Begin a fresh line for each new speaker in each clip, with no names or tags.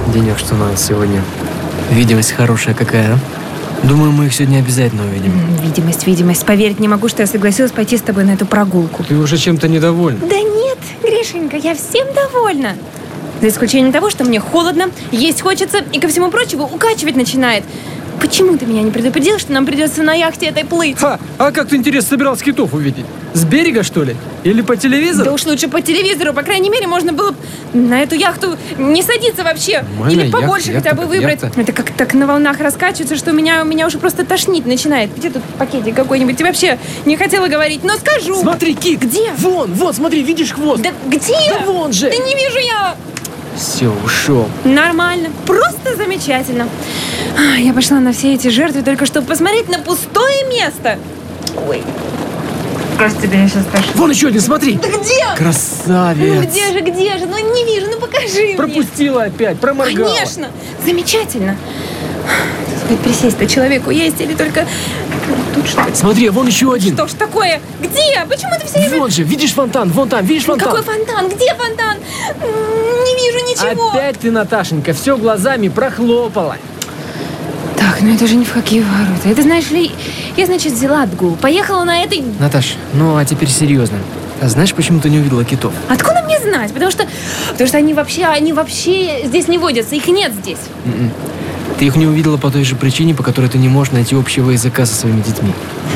денег, что надо сегодня. Видимость хорошая какая, а? Думаю, мы их сегодня обязательно увидим.
Видимость. Поверить не могу, что я согласилась пойти с тобой на эту прогулку.
Ты уже чем-то недовольна?
Да нет, Гришенька, я всем довольна. За исключением того, что мне холодно, есть хочется и, ко всему прочему, укачивать начинает. Почему ты меня не предупредил, что нам придется на яхте этой плыть?
А как ты, интересно, собирался китов увидеть? С берега, что ли? Или по телевизору?
Да уж лучше по телевизору. По крайней мере, можно было на эту яхту не садиться вообще.
Нормальная
Или побольше
яхта,
хотя бы выбрать.
яхта.
Это как так на волнах раскачивается, что меня уже просто тошнить начинает. Где тут пакетик какой-нибудь? Ты вообще не хотела говорить, но скажу.
Смотри, кит!
Где?
Вон, смотри, видишь хвост?
Да где?
Да вон же!
Да не вижу я.
Все, ушел.
Нормально. Просто замечательно. Я пошла на все эти жертвы только чтобы посмотреть на пустое место. Ой. Просто тебя сейчас тошнит.
Вон еще один, смотри!
Да где?
Красавец!
Ну где же? Ну не вижу, ну покажи мне.
Пропустила опять, проморгала.
Конечно, замечательно. Сказать, присесть-то человеку есть или только тут что ли?
Смотри, вон еще один.
Что ж такое? Где? Почему ты все время...
Вон же, видишь фонтан? Вон там, видишь фонтан?
Какой фонтан? Где фонтан? Не вижу ничего.
Опять ты, Наташенька, все глазами прохлопала.
Так, ну это же ни в какие ворота. Это, знаешь ли, я, значит, взяла отгул. Поехала на этой...
Наташ, ну а теперь серьезно. А знаешь, почему ты не увидела китов?
Откуда мне знать? Потому что они вообще здесь не водятся. Их нет здесь.
Ты их не увидела по той же причине, по которой ты не можешь найти общего языка со своими детьми.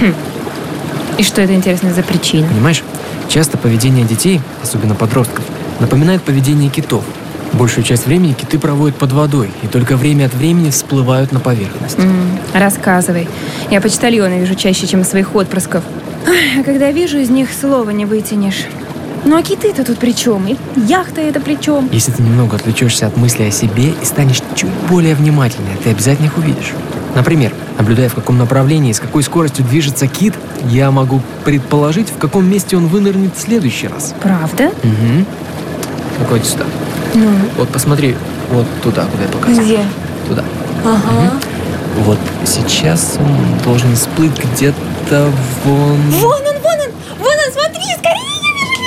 И что это, интересно, за причина?
Понимаешь, часто поведение детей, особенно подростков, напоминает поведение китов. Большую часть времени киты проводят под водой, и только время от времени всплывают на поверхность.
Рассказывай. Я почтальона вижу чаще, чем своих отпрысков. А когда вижу, из них слова не вытянешь. Ну а киты-то тут при чем? И яхта это при чем?
Если ты немного отвлечешься от мысли о себе и станешь чуть более внимательнее, ты обязательно их увидишь. Например, наблюдая, в каком направлении и с какой скоростью движется кит, я могу предположить, в каком месте он вынырнет в следующий раз.
Правда?
Угу. Какой-то сюда.
Ну?
Вот посмотри, вот туда, куда я показываю.
Где?
Туда.
Ага.
Вот сейчас он должен всплыть где-то вон...
Вон он, смотри, скорее!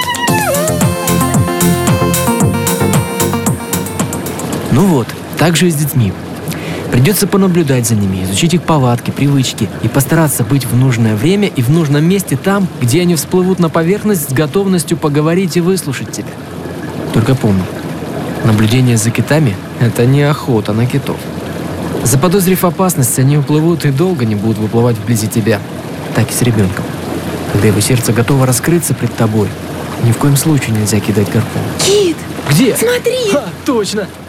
Ну вот, так же и с детьми. Придется понаблюдать за ними, изучить их повадки, привычки и постараться быть в нужное время и в нужном месте там, где они всплывут на поверхность с готовностью поговорить и выслушать тебя. Только помни, наблюдение за китами – это не охота на китов. Заподозрив опасность, они уплывут и долго не будут выплывать вблизи тебя. Так и с ребенком. Когда его сердце готово раскрыться пред тобой, ни в коем случае нельзя кидать гарпун.
Кит!
Где?
Смотри!
Точно!